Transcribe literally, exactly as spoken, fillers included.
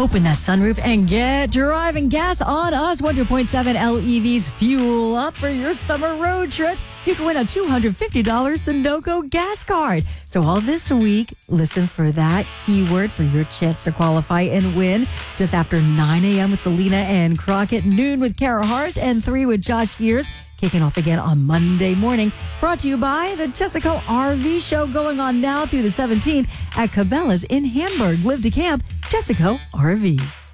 Open that sunroof and get driving. Gas on us. one hundred point seven L E Vs. Fuel up for your summer road trip. You can win a two hundred fifty dollars Sunoco gas card. So all this week, listen for that keyword for your chance to qualify and win. Just after nine a.m. with Selena and Crockett, noon with Kara Hart, and three with Josh Gears. Kicking off again on Monday morning. Brought to you by the Jessico R V Show, going on now through the seventeenth at Cabela's in Hamburg. Live to camp, Jessico R V.